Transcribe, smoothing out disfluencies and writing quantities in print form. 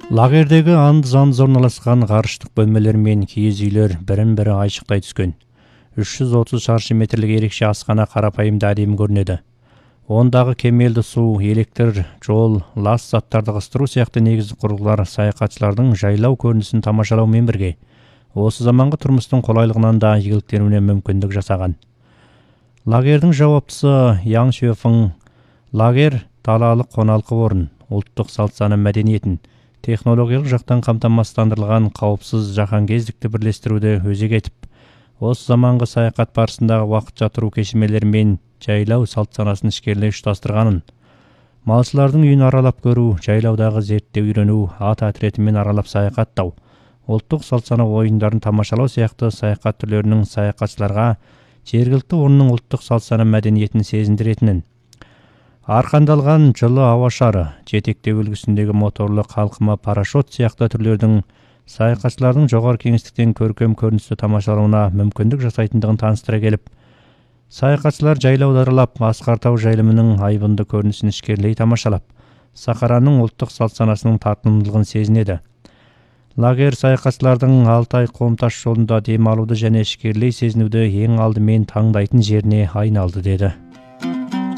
Лагердегі анд-занд орналасқан ғарыштық бөлмелер мен киіз үйлер бірін-бірі айшықтай түскен. 330 шаршы метрлік ерекше асхана қарапайым да әдемі көрінеді. Ондағы кемелді су, электр, жол, лас заттарды ығыстыру сияқты негізгі құрылғылар саяхатшылардың жайлау көрінісін тамашалаумен бірге осы заманғы тұрмыстың қолайлығынан да игіліктенуіне мүмкіндік жасаған. Лагердің жауаптысы Яң Шуефың. Лагер далалық қоналқы орын, ұлттық салт-саны мәдениетін, технологиялық жақтан қамтамасыздандырылған қауіпсіз жаһанкездікті бірлестіруді өзек етіп, осы заманғы саяхат барысындағы уақытша тұру кешемелері мен жайлау салт-санасын ішкерлей ұштастырғанын, малшылардың үйін аралап көру, жайлаудағы зерттеу үйрену, ат әтіретімен аралап саяхаттау, ұлттық салт-сана ойындарын тамашалау сияқты саяхат түрлерінің саяхатшыларға жергілікті орынның ұлттық салт-сана мәдениетін сезіндіретінін, арқандалған жылы ауа шары, жетектеу үлгісіндегі моторлы қалқыма парашют сияқты түрлердің саяхатшылардың жоғары кеңістіктен көркем көріністі тамашалауына мүмкіндік жасайтындығын таныстыра келіп, саяхатшылар жайлауды аралап, Асқар тау жайылымының айбынды көрінісін ішкерлей тамашалап, Сахараның ұлттық салт-санасының тартымдылығын сезінеді. Лагер саяхатшылардың Алтай Қомташ жолында демалуды және ішкерлей сезінуді ең алдымен таңдайтын жеріне айналды деді.